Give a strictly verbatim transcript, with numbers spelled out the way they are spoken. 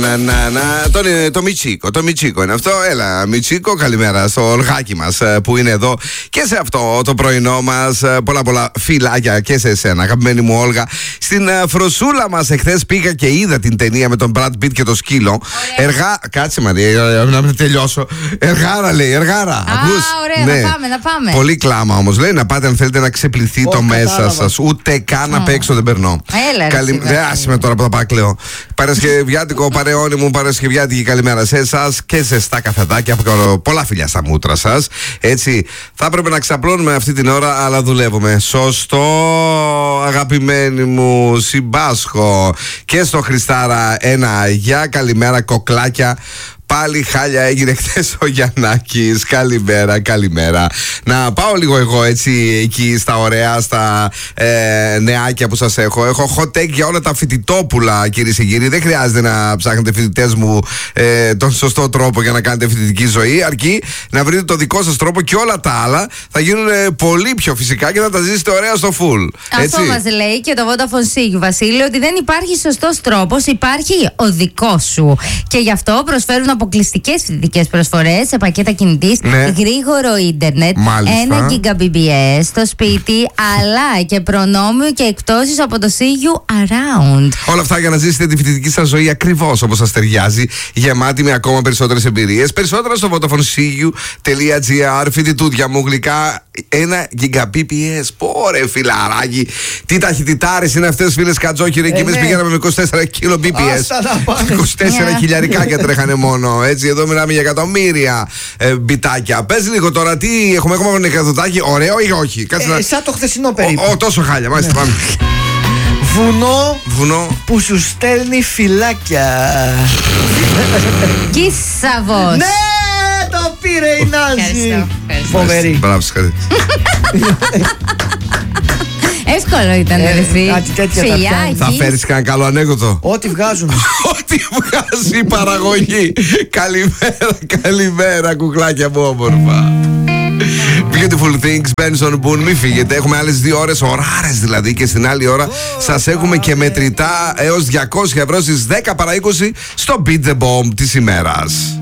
Να, να, να, το, το Μιτσίκο, το Μιτσίκο είναι αυτό. Έλα, Μιτσίκο, καλημέρα στο Ολγάκι μας που είναι εδώ και σε αυτό το πρωινό μας. Πολλά πολλά φιλάκια και σε εσένα, αγαπημένη μου Όλγα. Στην Φροσούλα μας εχθές πήγα και είδα την ταινία με τον Brad Pitt και το σκύλο. Ωραία. Εργά... Κάτσε Μαρία, να μην τελειώσω. Εργάρα λέει, εργάρα. Α, ακούς? ωραία, Ναι. να πάμε, να πάμε. Πολύ κλάμα όμως. Λέει να πάτε αν θέλετε να ξεπληθεί oh, το μέσα σας. Ούτε καν απ' έξω δεν περνώ. Έλα, Καλη... Δεν άσε με τώρα από το πάκλαιο. Παρασκευιάτικο παρεώνι μου, Παρασκευιάτικη καλημέρα σε εσάς και σε στα καφεδάκια. Πολλά φιλιά στα μούτρα σας. Έτσι, θα έπρεπε να ξαπλώνουμε αυτή την ώρα, αλλά δουλεύουμε. Σωστό, αγαπημένη μου, συμπάσχω. Και στο Χριστάρα ένα γεια, καλημέρα, κοκλάκια. Πάλι χάλια έγινε χθες ο Γιαννάκης. Καλημέρα, καλημέρα. Να πάω λίγο εγώ έτσι εκεί στα ωραία, στα ε, νεάκια που σας έχω. Έχω hot take για όλα τα φοιτητόπουλα, κυρίες και κύριοι. Δεν χρειάζεται να ψάχνετε φοιτητές μου ε, τον σωστό τρόπο για να κάνετε φοιτητική ζωή. Αρκεί να βρείτε το δικό σας τρόπο και όλα τα άλλα θα γίνουν πολύ πιο φυσικά και θα τα ζήσετε ωραία στο full. Αυτό μας λέει και το Vodafone Sigue, Βασίλη, ότι δεν υπάρχει σωστός τρόπος, υπάρχει ο δικός σου. Και γι' αυτό προσφέρουν αποκλειστικές φοιτητικές προσφορές σε πακέτα κινητής, ναι. Γρήγορο ίντερνετ, ένα γιγαμπιτ στο σπίτι, αλλά και προνόμιο και εκπτώσεις από το Sigue Around. Όλα αυτά για να ζήσετε τη φοιτητική σας ζωή ακριβώς όπως σας ταιριάζει, γεμάτη με ακόμα περισσότερες εμπειρίες. Περισσότερα στο vodafonesigue.gr. Φοιτητούδια μου γλυκά, ένα γιγαμπιτ. Πόρε φιλαράκι, τι ταχυτητάρες είναι αυτές, φίλες Κατζόχυρε, ε, και εμείς ναι. Πηγαίναμε με είκοσι τέσσερα κιλομπιτ. είκοσι τέσσερα χιλιαρικάκια τρέχανε μόνο. Έτσι, εδώ μιλάμε για εκατομμύρια ε, μπιτάκια. Πες λίγο τώρα, τι έχουμε, έχουμε ένα εκατοτάκι, ωραίο ή όχι? Ε, να... Σαν το χθεσινό περίπου. Ο, ο, τόσο χάλια, μάλιστα, πάμε. Βουνό, Βουνό που σου στέλνει φυλάκια. Κίσαβος. Ναι, το πήρε η Νάζη. Φοβερή. Μπράβο, συγχαρητήρια. Εύκολο ήταν, ε, εσύ. Φιλιά, θα φέρεις κανένα καλό ανέκδοτο? Ό,τι βγάζουν. Ό,τι βγάζει η παραγωγή. Καλημέρα, καλημέρα, κουκλάκια μου όμορφα. Beautiful things, Benson Boone, μην φύγετε. Έχουμε άλλες δύο ώρες, ωράρες δηλαδή. Και στην άλλη ώρα σας έχουμε και μετρητά έως διακόσια ευρώ στις δέκα παρά είκοσι στο Beat the Bomb της ημέρας.